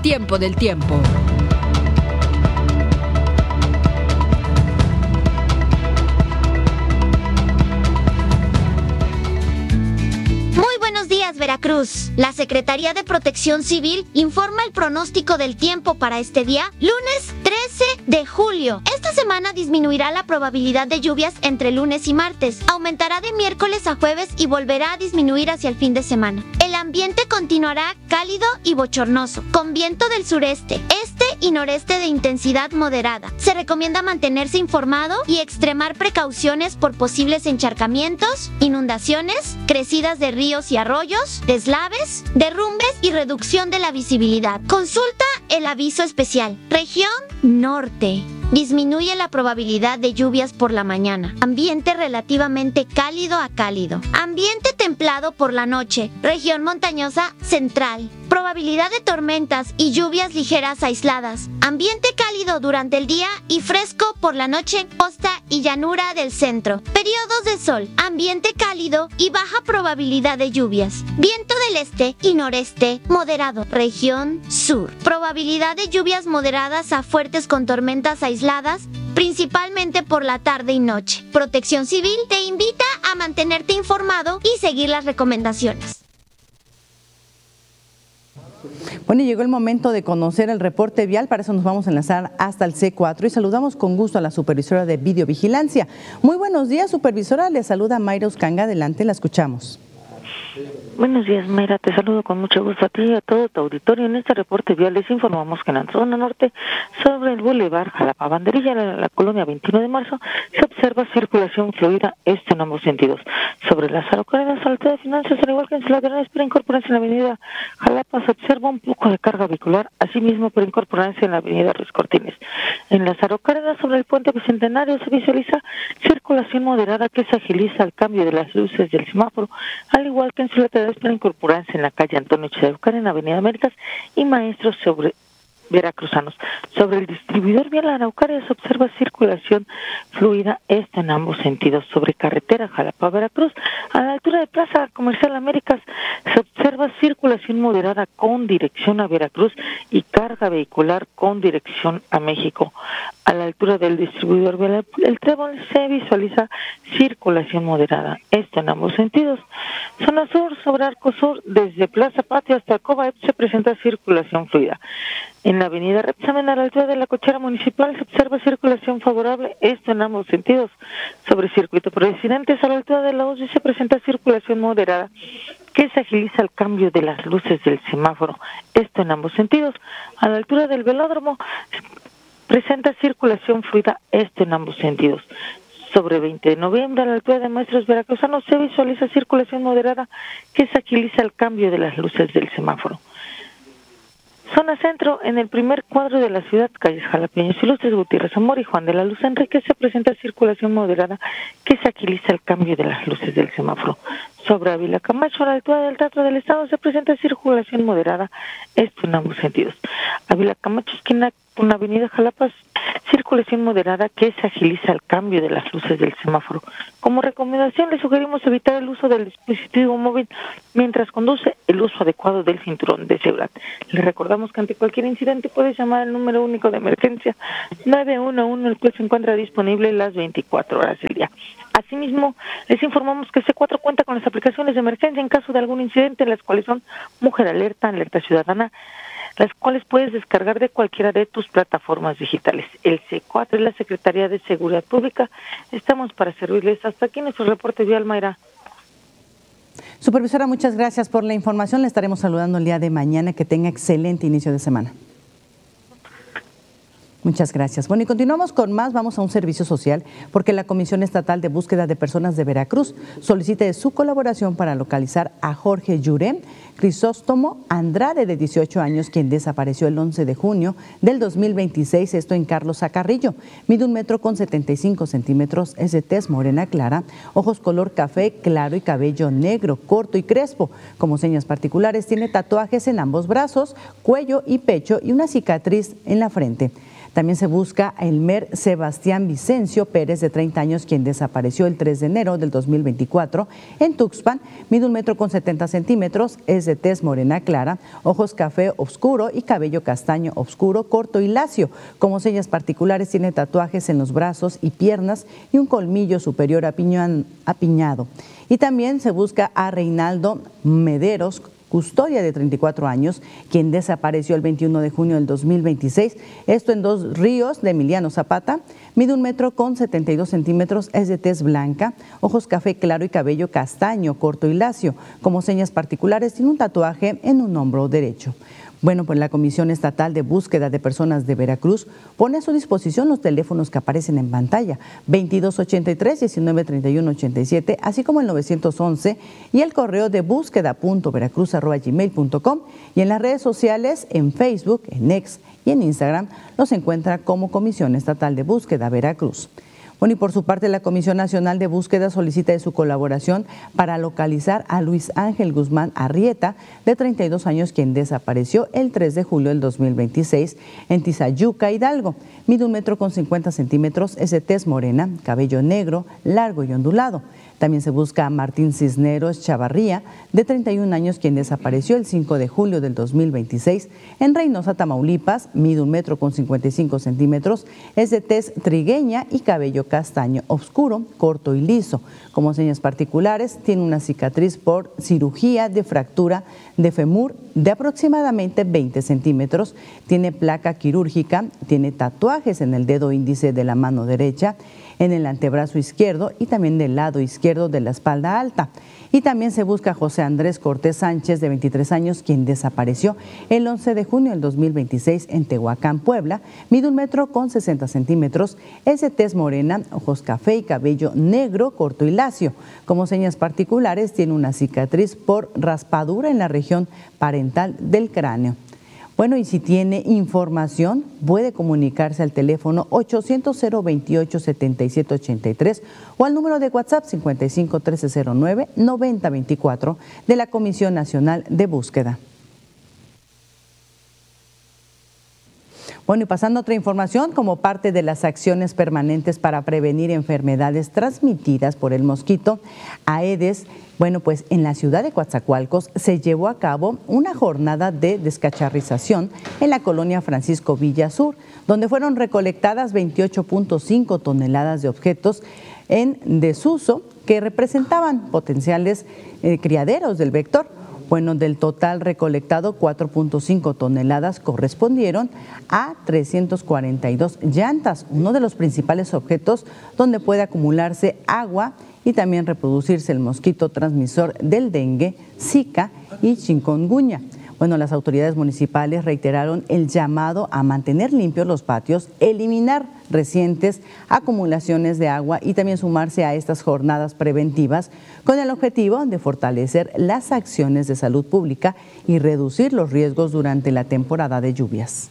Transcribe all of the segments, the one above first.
tiempo del tiempo. Veracruz. La Secretaría de Protección Civil informa el pronóstico del tiempo para este día, lunes 13 de julio. Esta semana disminuirá la probabilidad de lluvias entre lunes y martes, aumentará de miércoles a jueves y volverá a disminuir hacia el fin de semana. El ambiente continuará cálido y bochornoso, con viento del sureste, este y noreste de intensidad moderada. Se recomienda mantenerse informado y extremar precauciones por posibles encharcamientos, inundaciones, crecidas de ríos y arroyos, deslaves, derrumbes y reducción de la visibilidad. Consulta el aviso especial. Región Norte. Disminuye la probabilidad de lluvias por la mañana. Ambiente relativamente cálido a cálido. Ambiente templado por la noche. Región montañosa central. Probabilidad de tormentas y lluvias ligeras aisladas. Ambiente cálido durante el día y fresco por la noche, costa y llanura del centro. Periodos de sol. Ambiente cálido y baja probabilidad de lluvias. Viento del este y noreste moderado. Región sur. Probabilidad de lluvias moderadas a fuertes con tormentas aisladas, principalmente por la tarde y noche. Protección Civil te invita a mantenerte informado y seguir las recomendaciones. Bueno, llegó el momento de conocer el reporte vial, para eso nos vamos a enlazar hasta el C4 y saludamos con gusto a la supervisora de videovigilancia. Muy buenos días, supervisora, le saluda Mayra Uscanga, adelante, la escuchamos. Buenos días, Mayra, te saludo con mucho gusto a ti y a todo tu auditorio. En este reporte vial les informamos que en la zona norte, sobre el Boulevard Jalapa Banderilla, la colonia 21 de marzo, se observa circulación fluida, en ambos sentidos. Sobre Lázaro Cárdenas, altura de Finanzas, al igual que en laterales para incorporarse en la avenida Jalapa, se observa un poco de carga vehicular, asimismo para incorporarse en la avenida Ruiz Cortines. En Lázaro Cárdenas, sobre el puente Bicentenario, se visualiza circulación moderada que se agiliza al cambio de las luces del semáforo, al igual que en su lateral para incorporarse en la calle Antonio Chidarucar en Avenida Américas y Maestros sobre veracruzanos. Sobre el distribuidor vial Araucaria se observa circulación fluida, en ambos sentidos. Sobre carretera Jalapa-Veracruz, a la altura de Plaza Comercial Américas, se observa circulación moderada con dirección a Veracruz y carga vehicular con dirección a México. A la altura del distribuidor vial El Trébol se visualiza circulación moderada, en ambos sentidos. Zona sur, sobre Arco Sur, desde Plaza Patio hasta Cobaep se presenta circulación fluida. En la avenida Repsamen, a la altura de la cochera municipal, se observa circulación favorable, en ambos sentidos. Sobre circuito Presidentes, a la altura de la UCI se presenta circulación moderada, que se agiliza al cambio de las luces del semáforo, en ambos sentidos. A la altura del velódromo, presenta circulación fluida, en ambos sentidos. Sobre 20 de noviembre, a la altura de Maestros Veracruzanos, se visualiza circulación moderada, que se agiliza al cambio de las luces del semáforo. Zona centro, en el primer cuadro de la ciudad, calles Jalapeños, Ilustres, Gutiérrez Amor y Juan de la Luz Enrique, se presenta circulación moderada que se agiliza el cambio de las luces del semáforo. Sobre Ávila Camacho, a la altura del Teatro del Estado, se presenta circulación moderada, en ambos sentidos. Ávila Camacho, esquina con Avenida Jalapa, circulación moderada que se agiliza el cambio de las luces del semáforo. Como recomendación, le sugerimos evitar el uso del dispositivo móvil mientras conduce, el uso adecuado del cinturón de seguridad. Le recordamos que ante cualquier incidente puede llamar al número único de emergencia 911, el cual se encuentra disponible las 24 horas del día. Asimismo, les informamos que C4 cuenta con las aplicaciones de emergencia en caso de algún incidente, las cuales son Mujer Alerta, Alerta Ciudadana, las cuales puedes descargar de cualquiera de tus plataformas digitales. El C4 es la Secretaría de Seguridad Pública. Estamos para servirles. Hasta aquí nuestro reporte vial, Mayra. Supervisora, muchas gracias por la información. Le estaremos saludando el día de mañana. Que tenga excelente inicio de semana. Muchas gracias. Bueno, y continuamos con más. Vamos a un servicio social porque la Comisión Estatal de Búsqueda de Personas de Veracruz solicita su colaboración para localizar a Jorge Yurem Crisóstomo Andrade, de 18 años, quien desapareció el 11 de junio del 2026, esto en Carlos Zacarrillo. Mide 1,75 metros, es de tez morena clara, ojos color café claro y cabello negro, corto y crespo. Como señas particulares, tiene tatuajes en ambos brazos, cuello y pecho y una cicatriz en la frente. También se busca a Elmer Sebastián Vicencio Pérez, de 30 años, quien desapareció el 3 de enero del 2024 en Tuxpan. Mide 1,70 metros, es de tez morena clara, ojos café oscuro y cabello castaño oscuro, corto y lacio. Como señas particulares, tiene tatuajes en los brazos y piernas y un colmillo superior apiñado. Y también se busca a Reinaldo Mederos Custodia, de 34 años, quien desapareció el 21 de junio del 2026, esto en Dos Ríos de Emiliano Zapata. Mide 1,72 metros, es de tez blanca, ojos café claro y cabello castaño, corto y lacio. Como señas particulares, tiene un tatuaje en un hombro derecho. Bueno, pues la Comisión Estatal de Búsqueda de Personas de Veracruz pone a su disposición los teléfonos que aparecen en pantalla, 2283-1931-87, así como el 911 y el correo de búsqueda.veracruz@gmail.com, y en las redes sociales, en Facebook, en X y en Instagram, los encuentra como Comisión Estatal de Búsqueda Veracruz. Bueno, y por su parte, la Comisión Nacional de Búsqueda solicita de su colaboración para localizar a Luis Ángel Guzmán Arrieta, de 32 años, quien desapareció el 3 de julio del 2026 en Tizayuca, Hidalgo. Mide 1,50 metros, es de tez morena, cabello negro, largo y ondulado. También se busca a Martín Cisneros Chavarría, de 31 años, quien desapareció el 5 de julio del 2026 en Reynosa, Tamaulipas. Mide 1,55 metros, es de tez trigueña y cabello castaño oscuro, corto y liso. Como señas particulares, tiene una cicatriz por cirugía de fractura de fémur de aproximadamente 20 centímetros, tiene placa quirúrgica, tiene tatuajes en el dedo índice de la mano derecha, en el antebrazo izquierdo y también del lado izquierdo de la espalda alta. Y también se busca a José Andrés Cortés Sánchez, de 23 años, quien desapareció el 11 de junio del 2026 en Tehuacán, Puebla. Mide 1,60 metros, es de tez morena, ojos café y cabello negro, corto y lacio. Como señas particulares, tiene una cicatriz por raspadura en la región parental del cráneo. Bueno, y si tiene información, puede comunicarse al teléfono 800-028-7783 o al número de WhatsApp 55-1309-9024 de la Comisión Nacional de Búsqueda. Bueno, y pasando a otra información, como parte de las acciones permanentes para prevenir enfermedades transmitidas por el mosquito Aedes, bueno, pues en la ciudad de Coatzacoalcos se llevó a cabo una jornada de descacharrización en la colonia Francisco Villa Sur, donde fueron recolectadas 28.5 toneladas de objetos en desuso que representaban potenciales criaderos del vector. Bueno, del total recolectado, 4.5 toneladas correspondieron a 342 llantas, uno de los principales objetos donde puede acumularse agua y también reproducirse el mosquito transmisor del dengue, Zika y chikungunya. Bueno, las autoridades municipales reiteraron el llamado a mantener limpios los patios, eliminar recientes acumulaciones de agua y también sumarse a estas jornadas preventivas con el objetivo de fortalecer las acciones de salud pública y reducir los riesgos durante la temporada de lluvias.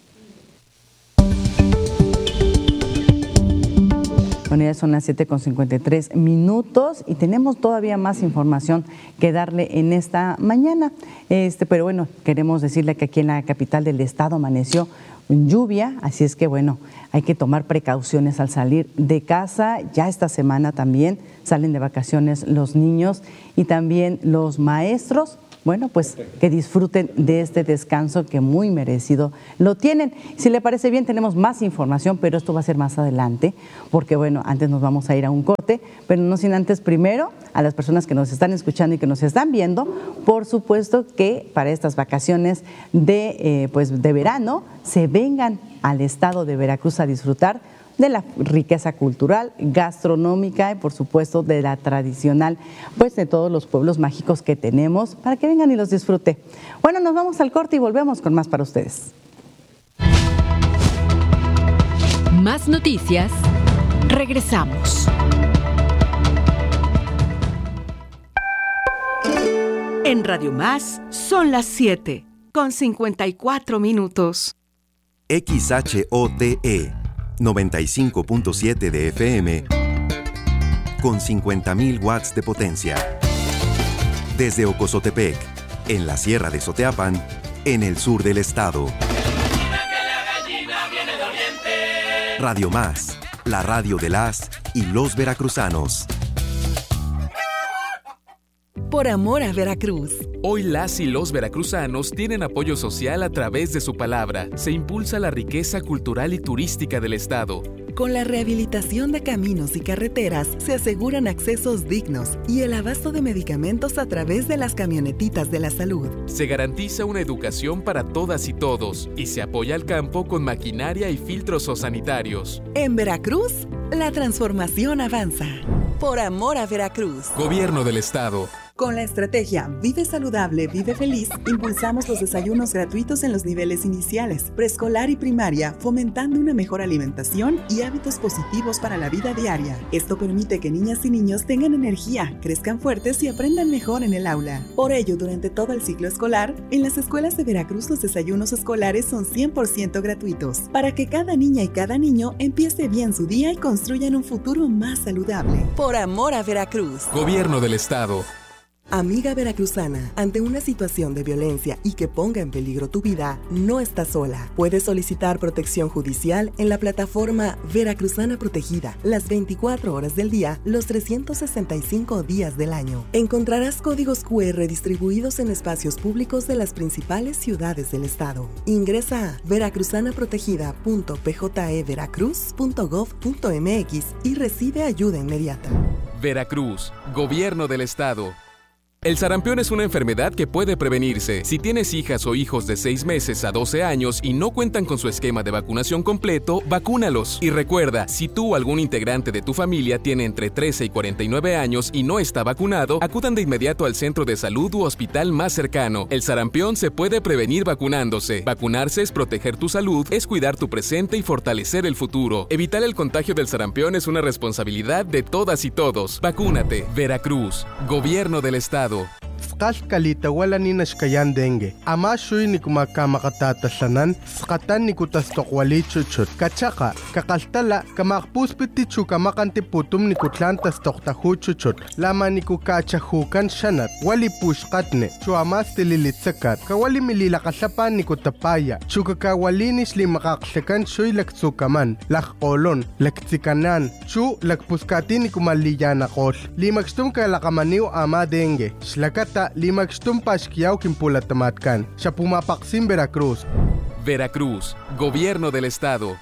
Bueno, ya son las 7:53 y tenemos todavía más información que darle en esta mañana. Pero bueno, queremos decirle que aquí en la capital del estado amaneció en lluvia, así es que bueno, hay que tomar precauciones al salir de casa. Ya esta semana también salen de vacaciones los niños y también los maestros. Bueno, pues que disfruten de este descanso que muy merecido lo tienen. Si le parece bien, tenemos más información, pero esto va a ser más adelante, porque bueno, antes nos vamos a ir a un corte, pero no sin antes primero a las personas que nos están escuchando y que nos están viendo, por supuesto que para estas vacaciones de verano se vengan al estado de Veracruz a disfrutar de la riqueza cultural, gastronómica y por supuesto de la tradicional, pues de todos los pueblos mágicos que tenemos, para que vengan y los disfruten. Bueno, nos vamos al corte y volvemos con más para ustedes. Más noticias, regresamos. En Radio Más son las 7:54. XHOTE 95.7 de FM con 50,000 watts de potencia. Desde Ocozotepec, en la Sierra de Soteapan, en el sur del estado. Mira que la gallina viene de oriente. Radio Más, la radio de las y los veracruzanos. Por amor a Veracruz. Hoy las y los veracruzanos tienen apoyo social a través de su palabra. Se impulsa la riqueza cultural y turística del estado. Con la rehabilitación de caminos y carreteras se aseguran accesos dignos y el abasto de medicamentos a través de las camionetitas de la salud. Se garantiza una educación para todas y todos y se apoya al campo con maquinaria y filtros sanitarios. En Veracruz, la transformación avanza. Por amor a Veracruz. Gobierno del estado. Con la estrategia Vive Saludable, Vive Feliz, impulsamos los desayunos gratuitos en los niveles iniciales, preescolar y primaria, fomentando una mejor alimentación y hábitos positivos para la vida diaria. Esto permite que niñas y niños tengan energía, crezcan fuertes y aprendan mejor en el aula. Por ello, durante todo el ciclo escolar, en las escuelas de Veracruz los desayunos escolares son 100% gratuitos, para que cada niña y cada niño empiece bien su día y construyan un futuro más saludable. Por amor a Veracruz. Gobierno del estado. Amiga veracruzana, ante una situación de violencia y que ponga en peligro tu vida, no estás sola. Puedes solicitar protección judicial en la plataforma Veracruzana Protegida, las 24 horas del día, los 365 días del año. Encontrarás códigos QR distribuidos en espacios públicos de las principales ciudades del estado. Ingresa a veracruzanaprotegida.pjeveracruz.gov.mx y recibe ayuda inmediata. Veracruz, Gobierno del estado. El sarampión es una enfermedad que puede prevenirse. Si tienes hijas o hijos de 6 meses a 12 años y no cuentan con su esquema de vacunación completo, vacúnalos. Y recuerda, si tú o algún integrante de tu familia tiene entre 13 y 49 años y no está vacunado, acudan de inmediato al centro de salud u hospital más cercano. El sarampión se puede prevenir vacunándose. Vacunarse es proteger tu salud, es cuidar tu presente y fortalecer el futuro. Evitar el contagio del sarampión es una responsabilidad de todas y todos. Vacúnate. Veracruz, Gobierno del estado. Kalita wala ni nashkayan dengue. Ama shuy ni kumakatatashanan, skatan ni kutastokwali chuchut. Kachaka, kakaltala, kamakpuspiti chukamakanti putum ni kutlantas toktahu chuchut. Lama ni kukachahukan shanat, wali pushkatne, chuamas tililitsakat. Kawali mililakasapan ni kutapaya, chukakawalinis limakaksekan shuy laktsukaman, lakkolon, laktsikanan, chu lakpuskati ni kumaliyanakol. Limakstum kalakamaniw ama dengue. Shlakata limakstum pashkiyaw kimpulatamatkan. Siya pumapaksim Veracruz. Veracruz, Gobierno del estado.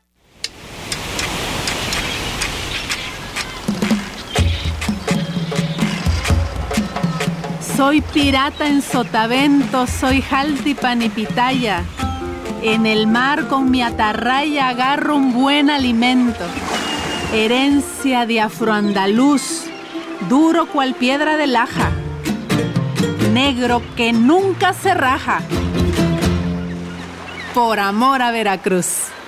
Soy pirata en sotavento, soy jaltipan y pitaya. En el mar con mi atarraya agarro un buen alimento. Herencia de afroandaluz, duro cual piedra de laja. Negro que nunca se raja. Por amor a Veracruz.